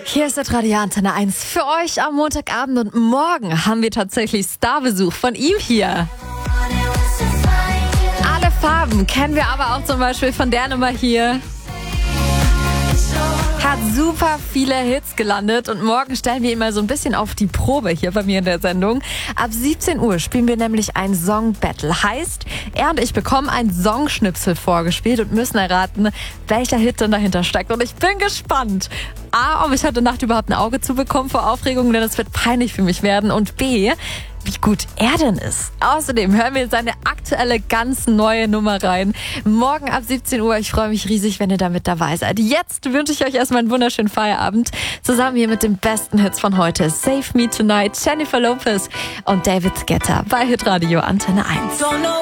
Hier ist der Radio Antenne 1 für euch am Montagabend und morgen haben wir tatsächlich Starbesuch von ihm hier. Alle Farben kennen wir aber auch zum Beispiel von der Nummer hier. Hat super viele Hits gelandet und morgen stellen wir ihn mal so ein bisschen auf die Probe hier bei mir in der Sendung. Ab 17 Uhr spielen wir nämlich ein Song-Battle. Heißt, er und ich bekommen einen Songschnipsel vorgespielt und müssen erraten, welcher Hit denn dahinter steckt. Und ich bin gespannt. A, ob ich heute Nacht überhaupt ein Auge zu bekommen vor Aufregung, denn es wird peinlich für mich werden. Und B, wie gut er denn ist. Außerdem hören wir seine aktuelle, ganz neue Nummer rein. Morgen ab 17 Uhr. Ich freue mich riesig, wenn ihr da mit dabei seid. Jetzt wünsche ich euch erstmal einen wunderschönen Feierabend. Zusammen hier mit den besten Hits von heute. Save Me Tonight, Jennifer Lopez und David Guetta bei Hitradio Antenne 1.